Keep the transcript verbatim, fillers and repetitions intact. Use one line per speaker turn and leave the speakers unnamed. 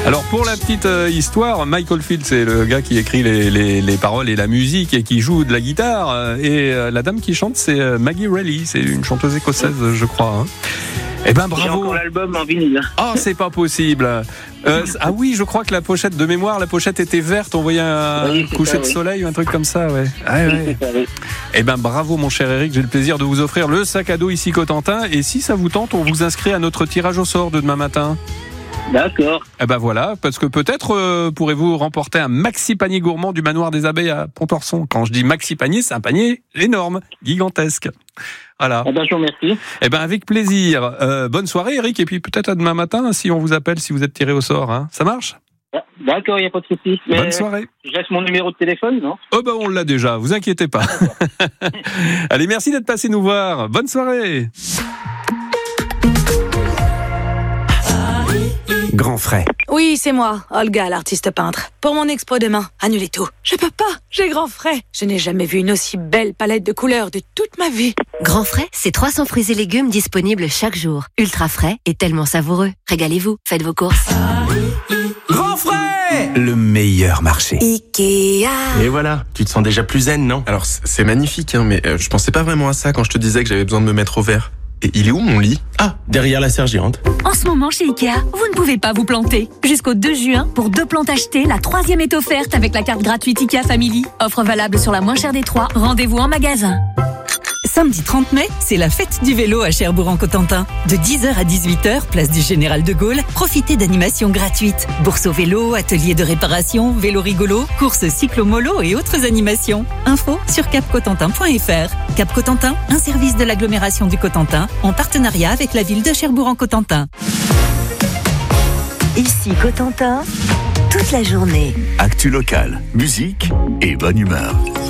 Alors pour la petite euh, histoire, Mike Oldfield, c'est le gars qui écrit les, les, les paroles et la musique et qui joue de la guitare. euh, Et euh, la dame qui chante, c'est euh, Maggie Reilly, c'est une chanteuse écossaise, je crois. Hein. Eh ben bravo.
J'ai encore l'album en vinyle.
Oh, c'est pas possible. Euh, ah oui, je crois que la pochette de mémoire, la pochette était verte. On voyait un
Oui,
coucher
ça,
de
oui.
soleil ou un truc comme ça, ouais. Ah, ouais.
C'est ça, oui.
Eh ben bravo mon cher Eric, j'ai le plaisir de vous offrir le sac à dos ici Cotentin. Et si ça vous tente, on vous inscrit à notre tirage au sort de demain matin.
D'accord.
Eh ben voilà, parce que peut-être euh, pourrez-vous remporter un maxi panier gourmand du manoir des abeilles à Pontorson. Quand je dis maxi panier, c'est un panier énorme, gigantesque. Voilà.
Eh ben, je vous remercie.
Eh ben avec plaisir. Euh, bonne soirée Eric, et puis peut-être à demain matin si on vous appelle, si vous êtes tiré au sort. Hein. Ça marche ?
D'accord, il n'y a pas de souci. Mais
Bonne soirée.
Je laisse mon numéro de téléphone, non ?
Oh ben on l'a déjà, vous inquiétez pas. Allez, merci d'être passé nous voir. Bonne soirée.
Grand frais.
Oui, c'est moi, Olga, l'artiste peintre. Pour mon expo demain, annulez tout. Je peux pas, j'ai grand frais. Je n'ai jamais vu une aussi belle palette de couleurs de toute ma vie.
Grand frais, c'est trois cents fruits et légumes disponibles chaque jour. Ultra frais et tellement savoureux. Régalez-vous, faites vos courses.
Grand frais, le meilleur marché.
Ikea.
Et voilà, tu te sens déjà plus zen, non?
Alors c'est c'est magnifique, hein, mais euh, je pensais pas vraiment à ça quand je te disais que j'avais besoin de me mettre au vert. Et il est où mon lit?
Ah, derrière la sergente.
En ce moment, chez Ikea, vous ne pouvez pas vous planter. Jusqu'au deux juin, pour deux plantes achetées, la troisième est offerte avec la carte gratuite Ikea Family. Offre valable sur la moins chère des trois. Rendez-vous en magasin.
Samedi trente mai, c'est la fête du vélo à Cherbourg-en-Cotentin. De dix heures à dix-huit heures, place du Général de Gaulle, profitez d'animations gratuites. Bourse au vélo, ateliers de réparation, vélo rigolo, courses cyclo-molo et autres animations. Info sur cap cotentin point f r. Cap Cotentin, un service de l'agglomération du Cotentin, en partenariat avec la ville de Cherbourg-en-Cotentin.
Ici Cotentin, toute la journée.
Actu locale, musique et bonne humeur.